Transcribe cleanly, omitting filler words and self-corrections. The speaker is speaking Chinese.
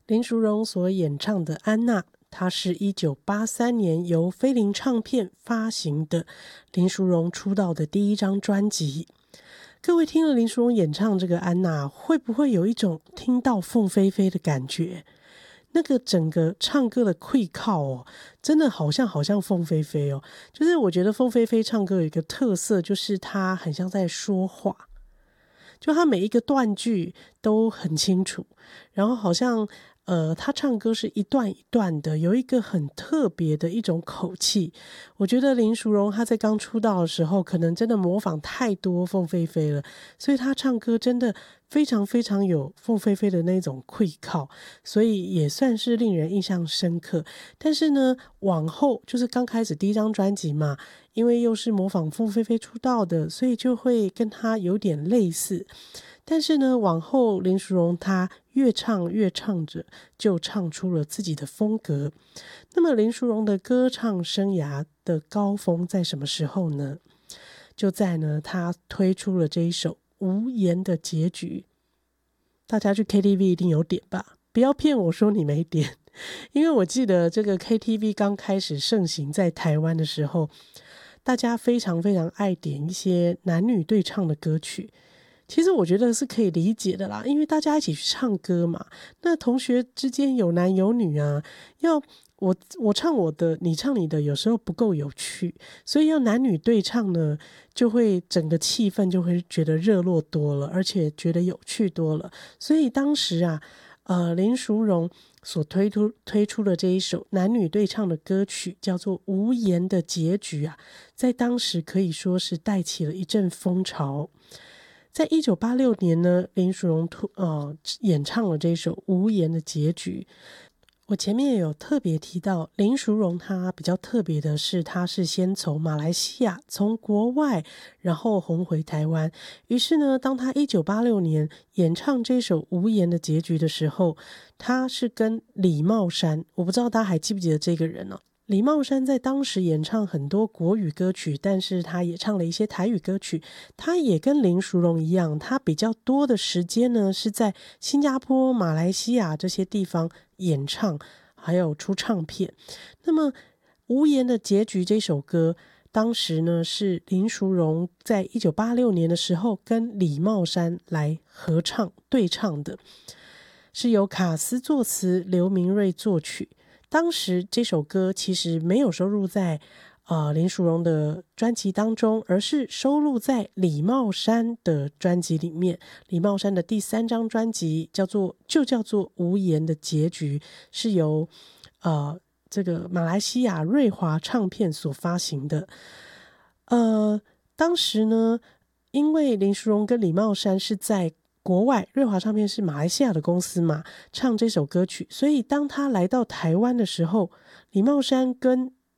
林淑荣所演唱的《安娜》，它是1983年由飞林唱片发行的林淑荣出道的第一张专辑。各位听了林淑荣演唱这个《安娜》，会不会有一种听到凤飞飞的感觉？那个整个唱歌的气靠哦，真的好像凤飞飞哦。就是我觉得凤飞飞唱歌有一个特色，就是她很像在说话，就她每一个断句都很清楚，然后好像他唱歌是一段一段的，有一个很特别的一种口气。我觉得林淑荣她在刚出道的时候，可能真的模仿太多凤飞飞了，所以她唱歌真的非常非常有凤飞飞的那种气靠，所以也算是令人印象深刻。但是呢，往后就是刚开始第一张专辑嘛，因为又是模仿凤飞飞出道的，所以就会跟她有点类似。但是呢，往后林淑荣她越唱着，就唱出了自己的风格。那么林淑荣的歌唱生涯的高峰在什么时候呢？就在呢，她推出了这一首《无言的结局》。大家去 KTV 一定有点吧？不要骗我说你没点，因为我记得这个 KTV 刚开始盛行在台湾的时候，大家非常非常爱点一些男女对唱的歌曲。其实我觉得是可以理解的啦，因为大家一起去唱歌嘛，那同学之间有男有女啊，要我唱我的，你唱你的，有时候不够有趣，所以要男女对唱呢，就会整个气氛就会觉得热络多了，而且觉得有趣多了。所以当时啊，林淑荣所推出的这一首男女对唱的歌曲叫做《无言的结局》啊，在当时可以说是带起了一阵风潮。在1986年呢，林淑荣演唱了这首《无言的结局》。我前面也有特别提到，林淑荣她比较特别的是，她是先从马来西亚，从国外，然后红回台湾。于是呢，当她1986年演唱这首《无言的结局》的时候，她是跟李茂山，我不知道大家还记不记得这个人哦。李茂山在当时演唱很多国语歌曲，但是他也唱了一些台语歌曲。他也跟林淑荣一样，他比较多的时间呢是在新加坡、马来西亚这些地方演唱，还有出唱片。那么《无言的结局》这首歌，当时呢是林淑荣在1986年的时候跟李茂山来合唱对唱的，是由卡斯作词，刘明瑞作曲。当时这首歌其实没有收录在林淑荣的专辑当中，而是收录在李茂山的专辑里面。李茂山的第3张专辑叫做《无言的结局》，是由这个马来西亚瑞华唱片所发行的。当时呢，因为林淑荣跟李茂山是在国外，瑞华唱片是马来西亚的公司嘛，唱这首歌曲，所以当他来到台湾的时候，李茂山跟